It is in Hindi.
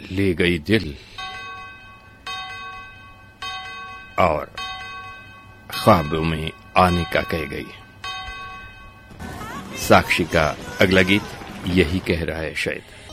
ले गई दिल और ख्वाबों में आने का कह गई। साक्षी का अगला गीत यही कह रहा है शायद।